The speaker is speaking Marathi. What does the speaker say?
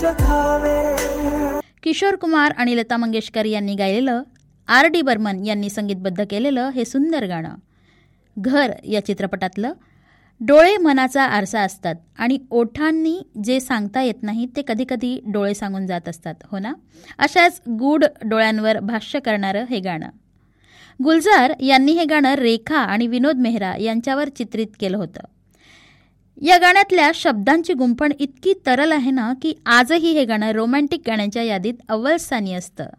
किशोर कुमार आणि लता मंगेशकर यांनी गायलेलं, R.D. बर्मन यांनी संगीतबद्ध केलेलं हे सुंदर गाणं. घर या चित्रपटातलं. डोळे मनाचा आरसा असतात आणि ओठांनी जे सांगता येत नाही ते कधीकधी डोळे सांगून जात असतात, हो ना? अशाच गूढ डोळ्यांवर भाष्य करणारं हे गाणं. गुलजार यांनी हे गाणं रेखा आणि विनोद मेहरा यांच्यावर चित्रित केलं होतं. या गाण्यातल्या शब्दांची गुंफण इतकी तरल आहे ना की आजही हे गाणं रोमॅन्टिक गाण्यांच्या यादीत अव्वल स्थानी असतं.